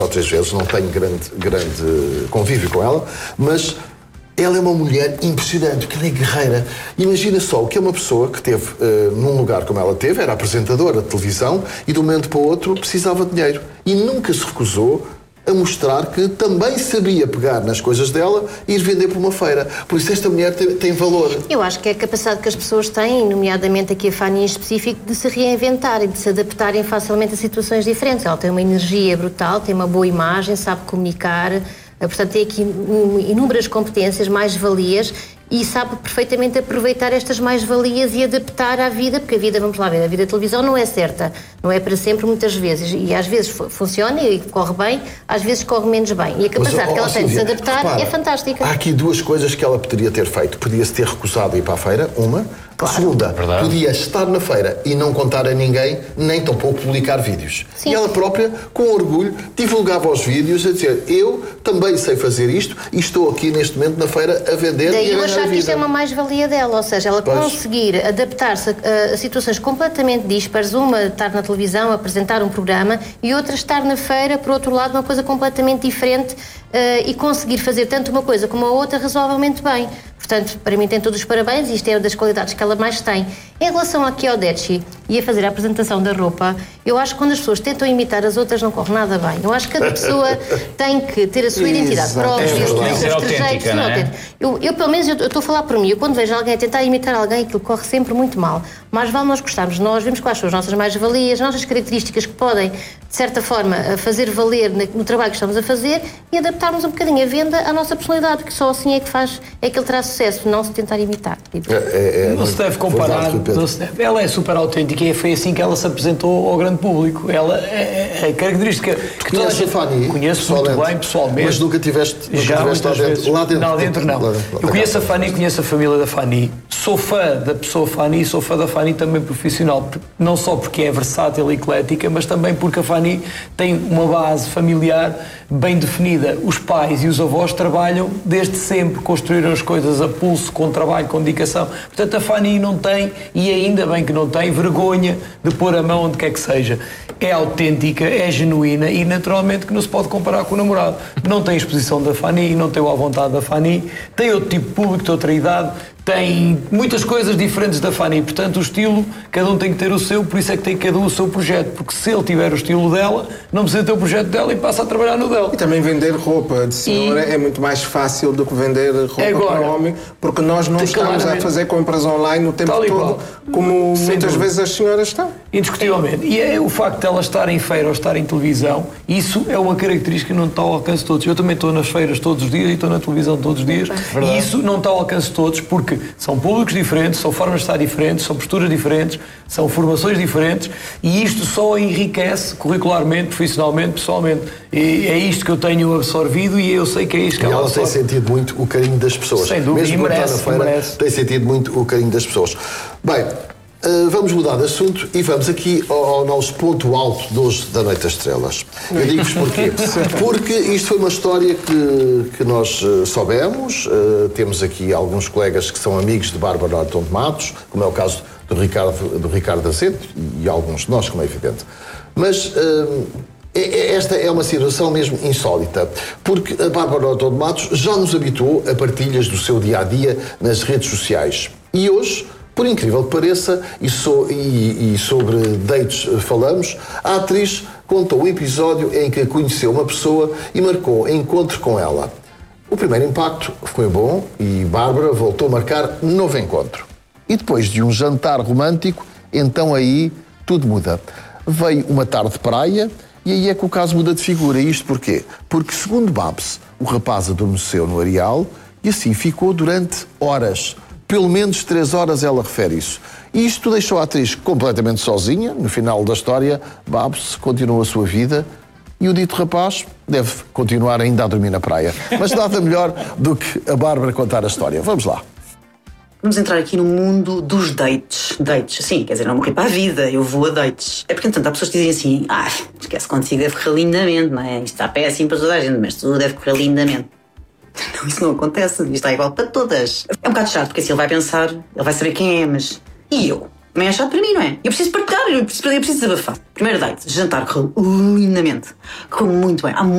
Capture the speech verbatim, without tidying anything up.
ou três vezes, não tenho grande, grande convívio com ela, mas ela é uma mulher impressionante, porque ela é guerreira. Imagina só o que é uma pessoa que teve uh, num lugar como ela teve, era apresentadora de televisão, e de um momento para o outro precisava de dinheiro. E nunca se recusou a mostrar que também sabia pegar nas coisas dela e ir vender por uma feira. Por isso esta mulher tem, tem valor. Eu acho que é a capacidade que as pessoas têm, nomeadamente aqui a Fanny em específico, de se reinventarem, de se adaptarem facilmente a situações diferentes. Ela tem uma energia brutal, tem uma boa imagem, sabe comunicar, portanto tem aqui inúmeras competências, mais-valias, e sabe perfeitamente aproveitar estas mais-valias e adaptar à vida, porque a vida, vamos lá ver, a vida da televisão não é certa, não é para sempre muitas vezes, e às vezes funciona e corre bem, às vezes corre menos bem, e a capacidade Mas, oh, que ela oh, tem Silvia, de se adaptar repara, é fantástica. Há aqui duas coisas que ela poderia ter feito. Podia-se ter recusado a ir para a feira, uma. Claro. Segunda, Verdade. podia estar na feira e não contar a ninguém, nem tampouco publicar vídeos. Sim. E ela própria, com orgulho, divulgava os vídeos a dizer, eu também sei fazer isto e estou aqui neste momento na feira a vender Daí e a eu achar a que isto é uma mais-valia dela, ou seja, ela pois. conseguir adaptar-se a, a situações completamente dispares, uma estar na televisão, apresentar um programa, e outra estar na feira, por outro lado, uma coisa completamente diferente, uh, e conseguir fazer tanto uma coisa como a outra razoavelmente bem. Portanto, para mim tem todos os parabéns, e isto é uma das qualidades que ela mais tem. Em relação aqui ao Decci e a fazer a apresentação da roupa, eu acho que quando as pessoas tentam imitar as outras não corre nada bem. Eu acho que cada pessoa tem que ter a sua identidade própria, é, os seus trejeitos. É? Eu, eu, pelo menos, eu estou a falar por mim. Eu, quando vejo alguém a tentar imitar alguém, aquilo corre sempre muito mal. Mas vale nós gostarmos de nós, vemos quais são as nossas mais-valias, as nossas características que podem, de certa forma, fazer valer no trabalho que estamos a fazer, e adaptarmos um bocadinho a venda à nossa personalidade, que só assim é que faz, é que ele terá sucesso, não se tentar imitar. É, é, é, não se deve comparar, não se deve. Ela é super autêntica e foi assim que ela se apresentou ao grande público. Ela é, é a característica que toda a gente Fanny, conhece muito bem pessoalmente. Mas nunca tiveste, nunca já tiveste lá, dentro, lá dentro? Lá dentro não. Lá dentro, lá. Eu conheço a Fanny, conheço a família da Fanny. Sou fã da pessoa Fanny, sou fã da Fanny também profissional. Não só porque é versátil e eclética, mas também porque a Fanny tem uma base familiar bem definida. Os pais e os avós trabalham desde sempre, construíram as coisas a pulso, com trabalho, com dedicação. Portanto, a Fanny não tem, e ainda bem que não tem, vergonha de pôr a mão onde quer que seja. É autêntica, é genuína e naturalmente que não se pode comparar com o namorado. Não tem a exposição da Fanny, não tem a vontade da Fanny, tem outro tipo de público, de outra idade, tem muitas coisas diferentes da Fanny. Portanto, o estilo, cada um tem que ter o seu, por isso é que tem cada um o seu projeto, porque se ele tiver o estilo dela, não precisa ter o projeto dela e passa a trabalhar no dela. E também vender roupa de senhora e... é muito mais fácil do que vender roupa Agora, para homem, porque nós não estamos a fazer compras online o tempo todo, como Sem muitas dúvida. vezes as senhoras estão. Indiscutivelmente. E é o facto de ela estar em feira ou estar em televisão, isso é uma característica que não está ao alcance de todos. Eu também estou nas feiras todos os dias e estou na televisão todos os dias, Verdade. e isso não está ao alcance de todos, porque são públicos diferentes, são formas de estar diferentes, são posturas diferentes, são formações diferentes, e isto só enriquece curricularmente, profissionalmente, pessoalmente. E é isto que eu tenho absorvido e eu sei que é isto que e ela ela absorve. tem sentido muito o carinho das pessoas. Sem dúvida, Mesmo e merece, na feira, merece. tem sentido muito o carinho das pessoas. Bem, Uh, vamos mudar de assunto e vamos aqui ao, ao nosso ponto alto de hoje da Noite das Estrelas. Eu digo-vos porquê. Porque isto foi uma história que, que nós uh, soubemos. Uh, temos aqui alguns colegas que são amigos de Bárbara Norton de Matos, como é o caso do Ricardo, do Ricardo Azevedo e, e alguns de nós, como é evidente. Mas uh, esta é uma situação mesmo insólita, porque a Bárbara Norton de Matos já nos habituou a partilhas do seu dia-a-dia nas redes sociais. E hoje, por incrível que pareça, e, so, e, e sobre dates falamos, a atriz contou um episódio em que conheceu uma pessoa e marcou encontro com ela. O primeiro impacto foi bom e Bárbara voltou a marcar novo encontro. E depois de um jantar romântico, então aí tudo muda. Veio uma tarde de praia e aí é que o caso muda de figura. E isto porquê? Porque, segundo Babs, o rapaz adormeceu no areal e assim ficou durante horas. Pelo menos três horas ela refere isso. E isto deixou a atriz completamente sozinha. No final da história, Babs continua a sua vida e o dito rapaz deve continuar ainda a dormir na praia. Mas nada melhor do que a Bárbara contar a história. Vamos lá. Vamos entrar aqui no mundo dos dates. Dates, sim, quer dizer, não morri para a vida, eu vou a dates. É porque, entanto, há pessoas que dizem assim, ah, esquece, contigo deve correr lindamente, não é? Isto está péssimo para toda a gente, mas tudo deve correr lindamente. Não, isso não acontece, isto está igual para todas. É um bocado chato, porque assim ele vai pensar, ele vai saber quem é, mas... E eu? Também é chato para mim, não é? Eu preciso partilhar, eu preciso, eu preciso desabafar. Primeiro date, jantar correu lindamente. Correu muito bem. Há